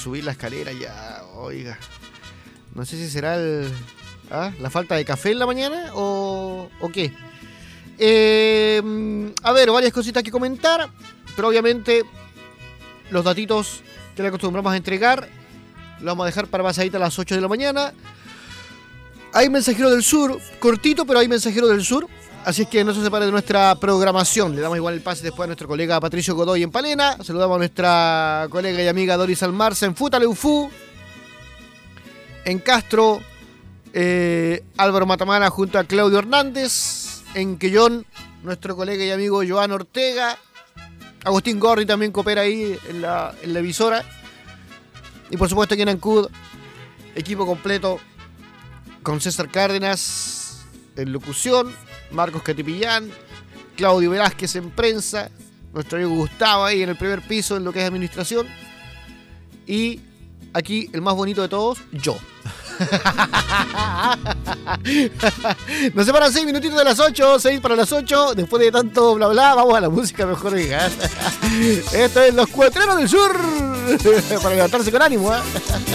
subir la escalera ya, oiga. No sé si será la falta de café en la mañana o qué. A ver, varias cositas que comentar, pero obviamente los datitos que le acostumbramos a entregar los vamos a dejar para más ahí a las 8 de la mañana. Hay Mensajero del Sur, cortito, pero hay Mensajero del Sur. Así es que no se separe de nuestra programación. Le damos igual el pase después a nuestro colega Patricio Godoy en Palena. Saludamos a nuestra colega y amiga Doris Almarza en Futaleufú. En Castro, Álvaro Matamala junto a Claudio Hernández. En Quellón, nuestro colega y amigo Joan Ortega. Agustín Gorri también coopera ahí en la emisora. Y por supuesto aquí en Ancud, equipo completo con César Cárdenas en locución, Marcos Catipillán, Claudio Velázquez en prensa, nuestro amigo Gustavo ahí en el primer piso en lo que es administración, y aquí el más bonito de todos, yo. Nos separan 6 minutitos de las 8, 6 para las 8. Después de tanto bla bla, vamos a la música mejor. Esto es Los Cuatreros del Sur. Para levantarse con ánimo, ¿eh?